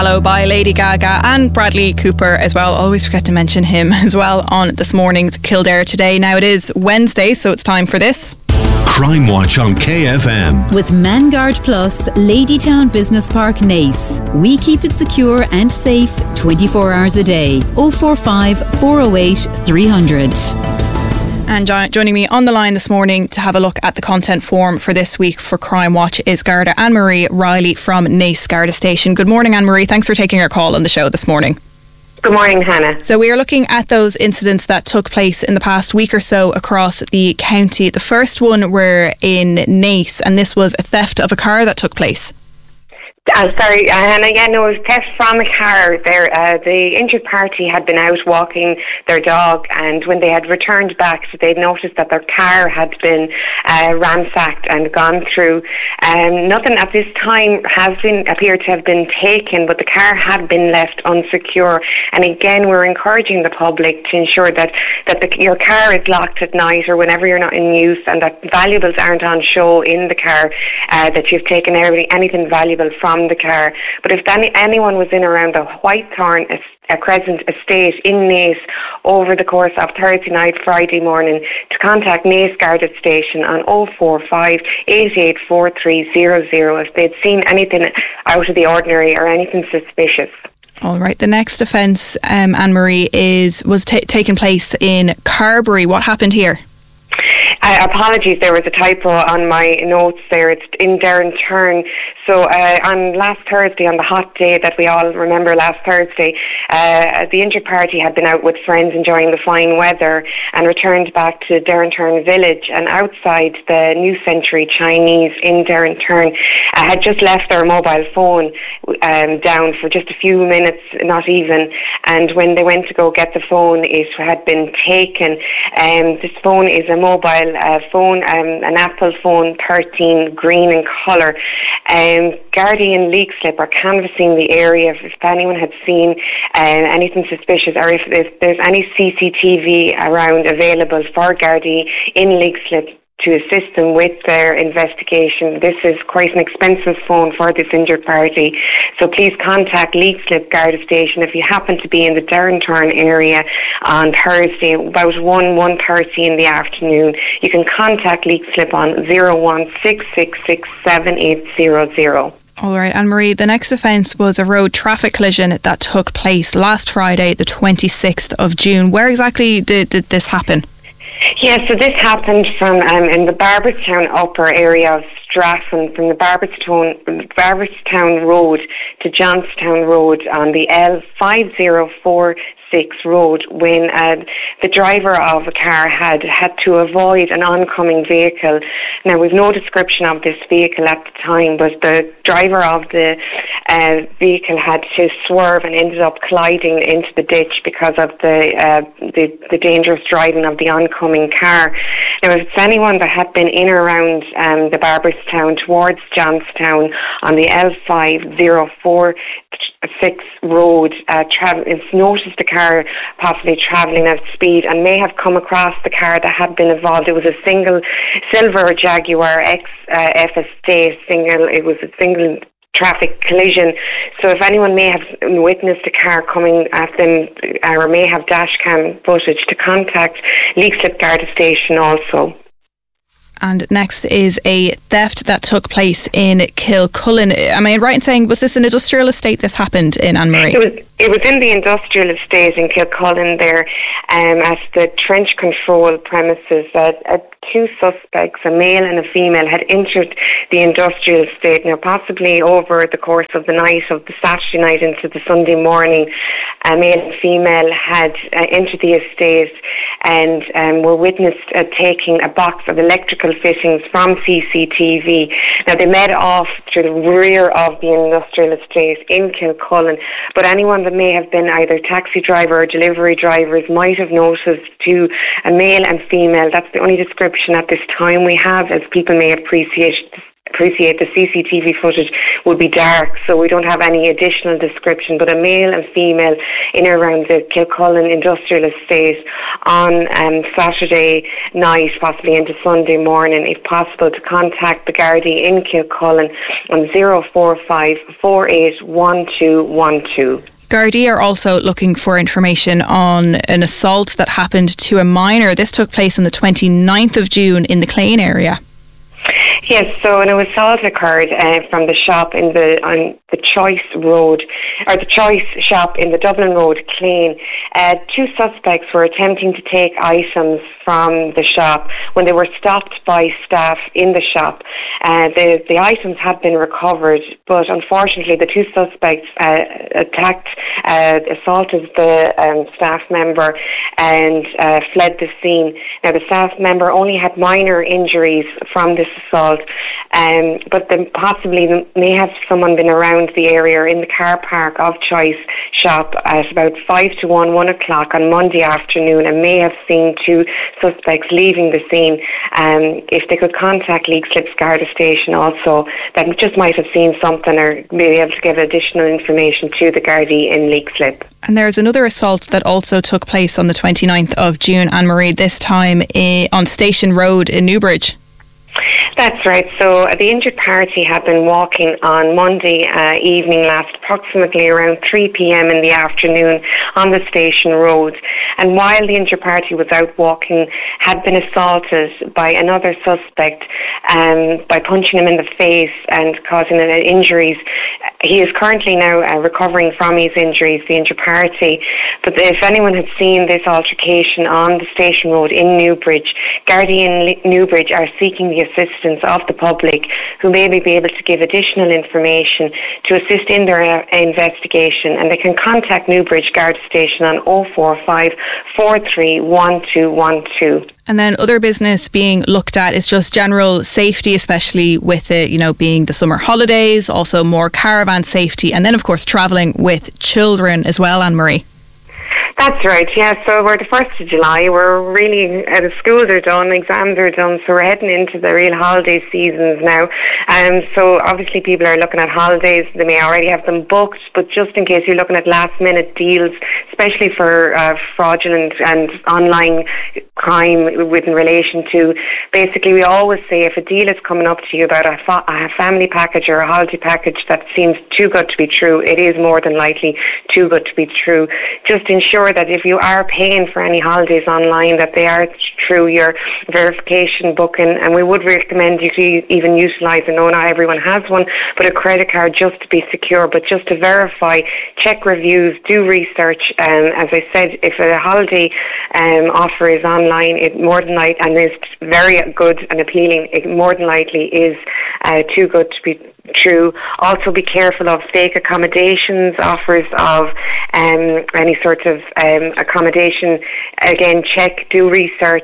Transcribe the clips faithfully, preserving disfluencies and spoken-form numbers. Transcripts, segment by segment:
Hello by Lady Gaga and Bradley Cooper as well. Always forget to mention him as well on this morning's Kildare Today. Now it is Wednesday, so it's time for this. Crime Watch on K F M. With Manguard Plus, Ladytown Business Park, Naas. We keep it secure and safe twenty-four hours a day. oh four five, four oh eight, three hundred. And jo- joining me on the line this morning to have a look at the content form for this week for Crime Watch is Garda Anne-Marie Riley from Naas Garda Station. Good morning, Anne-Marie. Thanks for taking our call on the show this morning. Good morning, Hannah. So we are looking at those incidents that took place in the past week or so across the county. The first one were in Naas, and this was a theft of a car that took place. Uh, sorry, uh, Hannah. Yeah, no, it was theft from a car. There, uh, the injured party had been out walking their dog, and when they had returned back, they'd noticed that their car had been uh, ransacked and gone through. Um, nothing at this time has been appeared to have been taken, but the car had been left unsecure. And again, we're encouraging the public to ensure that that the, your car is locked at night or whenever you're not in use, and that valuables aren't on show in the car. Uh, that you've taken every, anything valuable from. From the car. But if any, anyone was in around the Whitethorn a Crescent Estate in Naas over the course of Thursday night, Friday morning, to contact Naas Garda Station on oh four five, eight eight four three zero zero if they'd seen anything out of the ordinary or anything suspicious. All right. The next offence, um, Anne-Marie, is was t- taking place in Carbery. What happened here? Uh, apologies, there was a typo on my notes there. It's in Derrinturn. So uh, on last Thursday, on the hot day that we all remember last Thursday, uh, the injured party had been out with friends enjoying the fine weather and returned back to Derrinturn village, and outside the New Century Chinese in Derrinturn uh, had just left their mobile phone um, down for just a few minutes, not even, and when they went to go get the phone, it had been taken. Um, this phone is a mobile uh, phone, um, an Apple phone thirteen, green in colour. Um, Gardaí and Leixlip are canvassing the area if, if anyone had seen um, anything suspicious, or if, if there's any C C T V around available for Gardaí in Leixlip to assist them with their investigation. This is quite an expensive phone for this injured party, so please contact Leixlip Garda Station if you happen to be in the Derrinturn area on Thursday about one, one thirty in the afternoon. You can contact Leixlip on zero one six six six seven eight zero zero. All right, Anne-Marie, the next offence was a road traffic collision that took place last Friday, the twenty-sixth of June. Where exactly did, did this happen? Yeah, so this happened from um, in the Barberstown upper area of Straffan, from the Barberstown, Barberstown Road to Johnstown Road on the L five oh four six road, when uh, the driver of a car had had to avoid an oncoming vehicle. Now, we've no description of this vehicle at the time, but the driver of the uh, vehicle had to swerve and ended up colliding into the ditch because of the, uh, the the dangerous driving of the oncoming car. Now, if it's anyone that had been in or around um, the Barberstown towards Johnstown on the L five oh four six road, uh, tra- it's noticed the car possibly travelling at speed and may have come across the car that had been involved. It was a single silver Jaguar X uh, F Estate single. It was a single traffic collision. So if anyone may have witnessed a car coming at them or may have dash cam footage, to contact Leixlip Garda Station also. And next is a theft that took place in Kilcullen. Am I right in saying, was this an industrial estate this happened in, Anne-Marie? It was it was in the industrial estate in Kilcullen there, um, at the trench control premises. Uh, uh, two suspects, a male and a female, had entered the industrial estate. Now, possibly over the course of the night, of the Saturday night into the Sunday morning, a male and female had uh, entered the estate and um, were witnessed uh, taking a box of electrical fittings from C C T V. Now, they made off through the rear of the industrial estate in Kilcullen, but anyone that may have been either taxi driver or delivery drivers might have noticed two, a male and female. That's the only description at this time we have, as people may appreciate appreciate the C C T V footage would be dark, so we don't have any additional description, but a male and female in and around the Kilcullen Industrial Estate on um, Saturday night, possibly into Sunday morning, if possible, to contact the Gardaí in Kilcullen on zero four five, four eight one two one two. Gardaí are also looking for information on an assault that happened to a minor. This took place on the twenty-ninth of June in the Clane area. Yes, so an assault occurred uh, from the shop in the on the Choice Road, or the Choice shop in the Dublin Road, Clane. Uh, two suspects were attempting to take items from the shop when they were stopped by staff in the shop. Uh, the the items had been recovered, but unfortunately the two suspects uh, attacked, uh, assaulted the um, staff member and uh, fled the scene. Now the staff member only had minor injuries from this assault, um, but then possibly may have someone been around the area in the car park of Choice shop at about five to one, one o'clock on Monday afternoon, and may have seen two suspects leaving the scene. Um, if they could contact Leixlip Garda Station also, that just might have seen something or be able to give additional information to the Gardaí in Leixlip. And there's another assault that also took place on the twenty-ninth of June, Anne-Marie, this time uh, on Station Road in Newbridge. That's right. So uh, the injured party had been walking on Monday uh, evening last, approximately around three p.m. in the afternoon on the Station Road. And while the injured party was out walking, had been assaulted by another suspect um, by punching him in the face and causing uh, injuries. He is currently now uh, recovering from his injuries, the injured party. But if anyone had seen this altercation on the Station Road in Newbridge, Gardaí in Newbridge are seeking the assistance of the public, who may be able to give additional information to assist in their uh, investigation, and they can contact Newbridge Garda Station on oh four five, four three one two one two. And then other business being looked at is just general safety, especially with it, you know, being the summer holidays, also more caravan safety, and then of course travelling with children as well, Anne-Marie. That's right, yeah. So we're the first of July. We're really, uh, the schools are done, exams are done, so we're heading into the real holiday seasons now. Um, so obviously people are looking at holidays. They may already have them booked, but just in case you're looking at last minute deals, especially for uh, fraudulent and online crime with in relation to, basically we always say if a deal is coming up to you about a, fa- a family package or a holiday package that seems too good to be true, it is more than likely too good to be true. Just ensure that if you are paying for any holidays online, that they are through your verification booking, and we would recommend you to even utilise, I know not everyone has one, but a credit card just to be secure, but just to verify, check reviews, do research. Um, as I said, if a holiday um, offer is online, it more than likely, and is very good and appealing, it more than likely is uh, too good to be true. Also be careful of fake accommodations, offers of um, any sort of um, accommodation. Again, check, do research,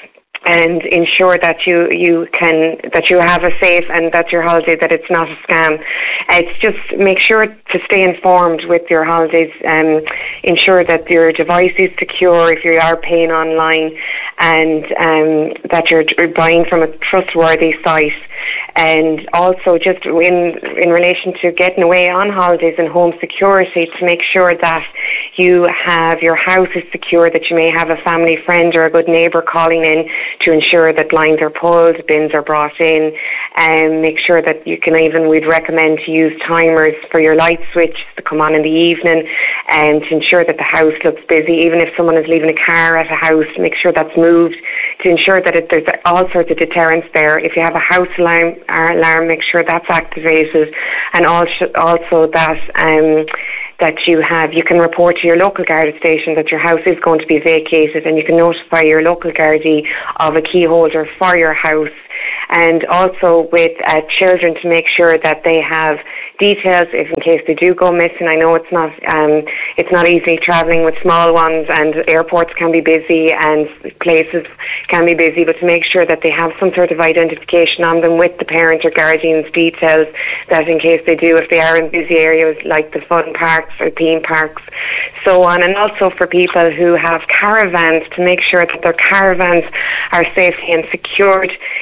and ensure that you, you can that you have a safe and that your holiday, that it's not a scam. It's just make sure to stay informed with your holidays. Um, ensure that your device is secure if you are paying online, and um, that you're buying from a trustworthy site. And also just in in relation to getting away on holidays and home security, to make sure that you have your house is secure, that you may have a family friend or a good neighbour calling in to ensure that blinds are pulled, bins are brought in, and make sure that you can even, we'd recommend to use timers for your light switch to come on in the evening, and to ensure that the house looks busy. Even if someone is leaving a car at a house, make sure that's moved, to ensure that it, there's all sorts of deterrents there. If you have a house alarm, alarm make sure that's activated, and also, also that um, that you have, you can report to your local Garda station that your house is going to be vacated, and you can notify your local Gardaí of a key holder for your house. And also with uh, children, to make sure that they have details if in case they do go missing. I know it's not um, it's not easy travelling with small ones, and airports can be busy and places can be busy, but to make sure that they have some sort of identification on them with the parent or guardian's details, that in case they do, if they are in busy areas like the fun parks or theme parks, so on. And also for people who have caravans, to make sure that their caravans are safely and secured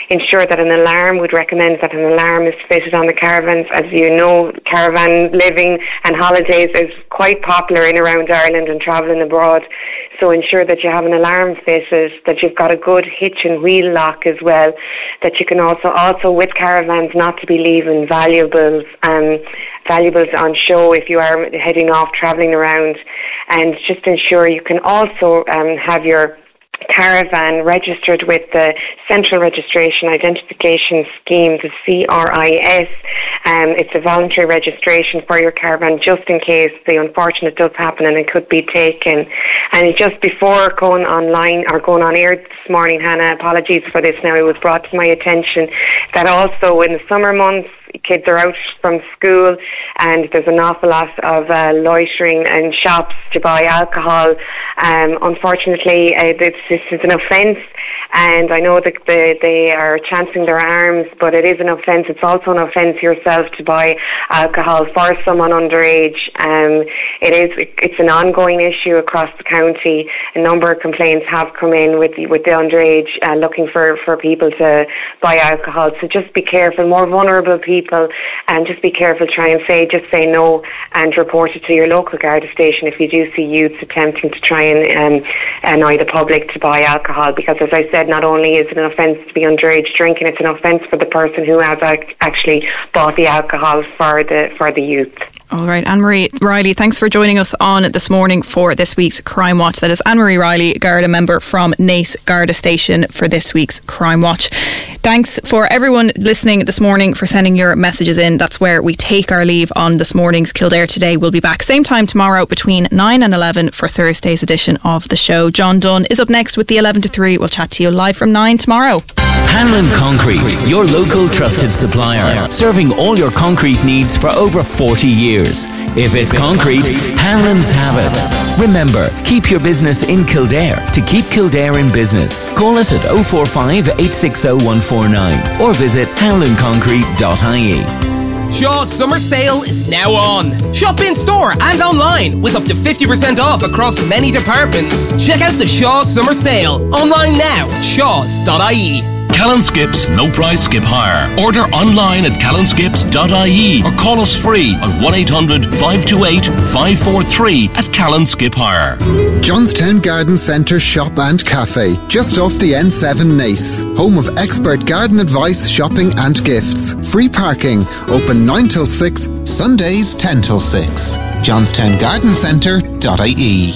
ensure that an alarm, would recommend that an alarm is fitted on the caravans. As you know, caravan living and holidays is quite popular in around Ireland and travelling abroad. So ensure that you have an alarm fitted, that you've got a good hitch and wheel lock as well, that you can also, also with caravans, not to be leaving valuables, um, valuables on show if you are heading off, travelling around, and just ensure you can also um, have your caravan registered with the Central Registration Identification Scheme, the C R I S. Um, it's a voluntary registration for your caravan just in case the unfortunate does happen and it could be taken. And just before going online or going on air this morning, Hannah, apologies for this now, it was brought to my attention that also in the summer months, kids are out from school and there's an awful lot of uh, loitering in shops to buy alcohol. Um, unfortunately, uh, this, this is an offence, and I know that they, they are chancing their arms, but it is an offence. It's also an offence yourself to buy alcohol for someone underage. Um, it is, it's an ongoing issue across the county. A number of complaints have come in with the, with the underage uh, looking for, for people to buy alcohol. So just be careful. More vulnerable people, and just be careful. Try and say, just say no and report it to your local Garda station if you do see youths attempting to try and um, annoy the public to buy alcohol, because as I said, not only is it an offence to be underage drinking, it's an offence for the person who has ac- actually bought the alcohol for the for the youth. All right, Anne-Marie Riley, thanks for joining us on this morning for this week's Crime Watch. That is Anne-Marie Riley, Garda member from Naas Garda Station, for this week's Crime Watch. Thanks for everyone listening this morning for sending your messages in. That's where we take our leave on this morning's Kildare Today. We'll be back same time tomorrow between nine and eleven for Thursday's edition of the show. John Dunn is up next with the eleven to three. We'll chat to you live from nine tomorrow. Hanlon Concrete, your local trusted supplier, serving all your concrete needs for over forty years. If it's concrete, Hanlon's have it. Remember, keep your business in Kildare to keep Kildare in business. Call us at oh four five, eight six oh, one four nine or visit hanlon concrete dot I E. Shaw's summer sale is now on. Shop in store and online with up to fifty percent off across many departments. Check out the Shaw's summer sale online now at shaws dot I E. Callan Skips No Price Skip Hire. Order online at callan skips dot I E or call us free on one eight hundred, five two eight, five four three at Callan Skip Hire. Johnstown Garden Centre Shop and Cafe, just off the N seven Naas. Home of expert garden advice, shopping and gifts. Free parking. Open nine till six, Sundays ten till six. johnstown garden centre dot I E.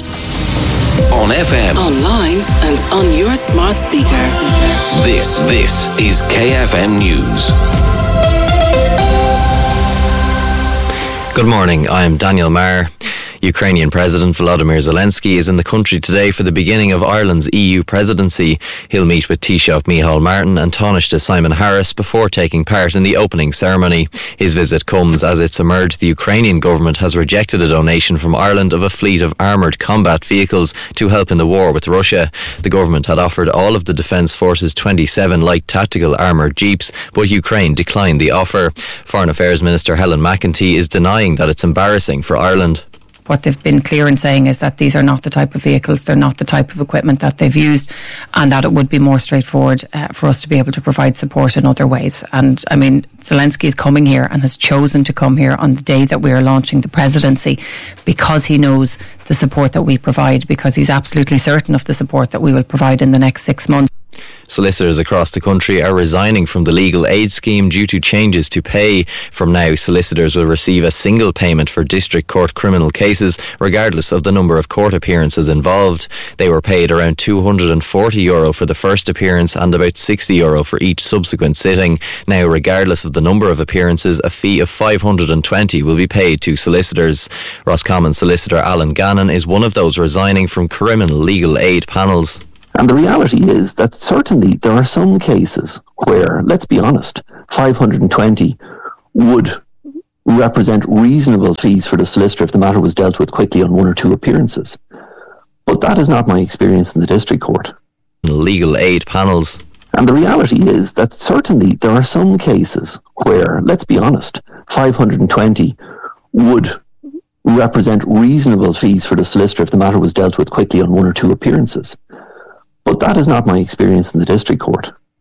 On F M, online and on your smart speaker. This, this is K F M News. Good morning, I'm Daniel Marr. Ukrainian President Volodymyr Zelensky is in the country today for the beginning of Ireland's E U presidency. He'll meet with Taoiseach Micheál Martin and Taoiseach Simon Harris before taking part in the opening ceremony. His visit comes as it's emerged the Ukrainian government has rejected a donation from Ireland of a fleet of armoured combat vehicles to help in the war with Russia. The government had offered all of the Defence Force's twenty-seven light tactical armoured jeeps, but Ukraine declined the offer. Foreign Affairs Minister Helen McEntee is denying that it's embarrassing for Ireland. What they've been clear in saying is that these are not the type of vehicles, they're not the type of equipment that they've used, and that it would be more straightforward uh, for us to be able to provide support in other ways. And I mean, Zelensky is coming here and has chosen to come here on the day that we are launching the presidency because he knows the support that we provide, because he's absolutely certain of the support that we will provide in the next six months. Solicitors across the country are resigning from the legal aid scheme due to changes to pay. From now, solicitors will receive a single payment for district court criminal cases, regardless of the number of court appearances involved. They were paid around two hundred forty euro for the first appearance and about sixty euro for each subsequent sitting. Now, regardless of the number of appearances, a fee of five hundred twenty will be paid to solicitors. Roscommon solicitor Alan Gannon is one of those resigning from criminal legal aid panels. And the reality is that certainly there are some cases where, let's be honest, five hundred twenty would represent reasonable fees for the solicitor if the matter was dealt with quickly on one or two appearances. But that is not my experience in the district court. Legal aid panels. And the reality is that certainly there are some cases where, let's be honest, five hundred twenty would represent reasonable fees for the solicitor if the matter was dealt with quickly on one or two appearances. But that is not my experience in the district court.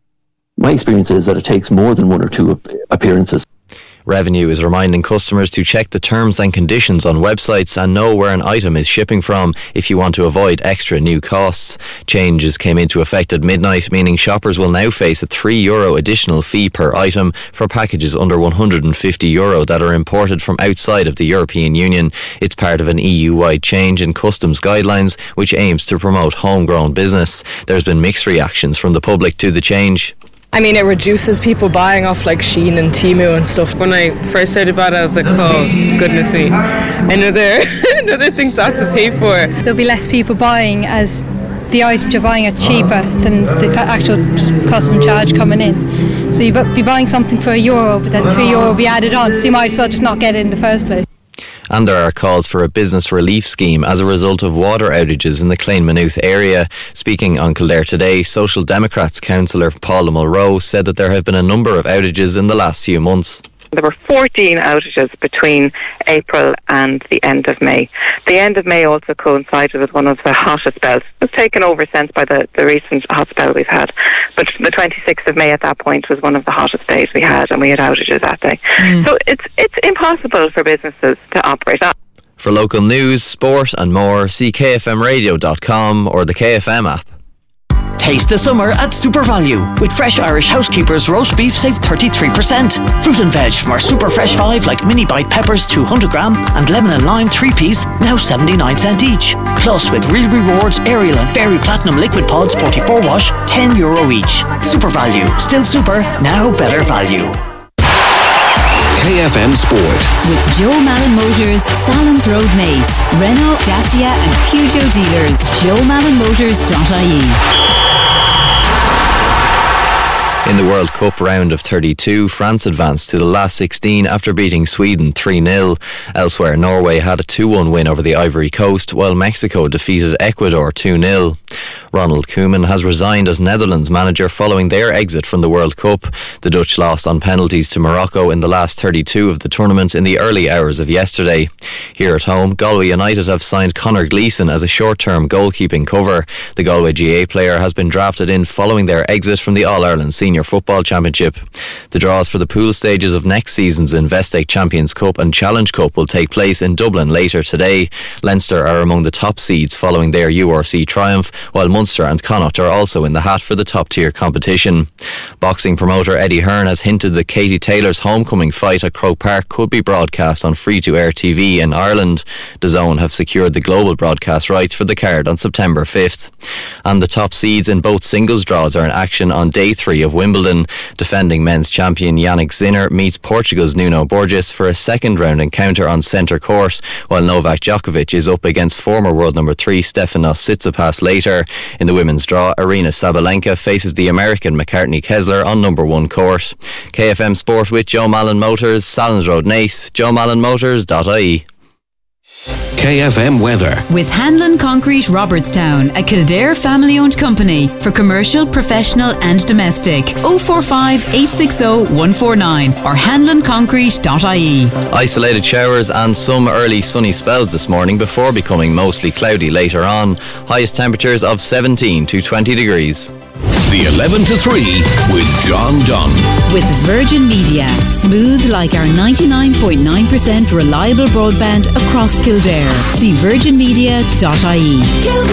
My experience is that it takes more than one or two appearances. Revenue is reminding customers to check the terms and conditions on websites and know where an item is shipping from if you want to avoid extra new costs. Changes came into effect at midnight, meaning shoppers will now face a three euro additional fee per item for packages under one hundred fifty euro that are imported from outside of the European Union. It's part of an E U-wide change in customs guidelines which aims to promote homegrown business. There's been mixed reactions from the public to the change. I mean, it reduces people buying off like Shein and Temu and stuff. When I first heard about it, I was like, oh, goodness me. Another, another thing to have to pay for. There'll be less people buying as the items you're buying are cheaper than the actual custom charge coming in. So you'll be buying something for a euro, but then three euro will be added on. So you might as well just not get it in the first place. And there are calls for a business relief scheme as a result of water outages in the Clane-Maynooth area. Speaking on Kildare Today, Social Democrats councillor Paula Mulroe said that there have been a number of outages in the last few months. There were fourteen outages between April and the end of May. The end of May also coincided with one of the hottest spells. It was taken over since by the, the recent hot spell we've had. But the twenty-sixth of May at that point was one of the hottest days we had, and we had outages that day. Mm. So it's it's impossible for businesses to operate. For local news, sport and more, see k f m radio dot com or the K F M app. Taste the summer at Super Value. With fresh Irish Housekeepers roast beef, save thirty-three percent. Fruit and veg from our Super Fresh five like mini bite peppers two hundred gram and lemon and lime three piece, now seventy-nine cent each. Plus with Real Rewards, Ariel and Fairy Platinum Liquid Pods forty-four wash, ten euro each. Super Value. Still super, now better value. K F M Sport. With Joe Malin Motors, Salons Road, Naas, Renault, Dacia and Peugeot dealers. joe malin motors dot I E. In the World Cup round of thirty-two, France advanced to the last sixteen after beating Sweden three nil. Elsewhere, Norway had a two one win over the Ivory Coast, while Mexico defeated Ecuador two nil. Ronald Koeman has resigned as Netherlands manager following their exit from the World Cup. The Dutch lost on penalties to Morocco in the last thirty-two of the tournament in the early hours of yesterday. Here at home, Galway United have signed Conor Gleeson as a short-term goalkeeping cover. The Galway G A player has been drafted in following their exit from the All-Ireland Senior Football Championship. The draws for the pool stages of next season's Investec Champions Cup and Challenge Cup will take place in Dublin later today. Leinster are among the top seeds following their U R C triumph, while Munster and Connacht are also in the hat for the top-tier competition. Boxing promoter Eddie Hearn has hinted that Katie Taylor's homecoming fight at Croke Park could be broadcast on free-to-air T V in Ireland. D A Z N have secured the global broadcast rights for the card on September fifth. And the top seeds in both singles draws are in action on day three of Wimbledon. Defending men's champion Yannick Sinner meets Portugal's Nuno Borges for a second round encounter on centre court, while Novak Djokovic is up against former world number three Stefanos Tsitsipas later. In the women's draw, Aryna Sabalenka faces the American McCartney Kessler on number one court. K F M Sport with Joe Malin Motors, Salons Road, Naas, joe malin motors dot I E. K F M weather. With Hanlon Concrete Robertstown, a Kildare family-owned company for commercial, professional and domestic. oh four five, eight six oh, one four nine or hanlon concrete dot I E. Isolated showers and some early sunny spells this morning before becoming mostly cloudy later on. Highest temperatures of seventeen to twenty degrees. The eleven to three with John Dunn. With Virgin Media. Smooth like our ninety-nine point nine percent reliable broadband across Kildare. See virgin media dot I E.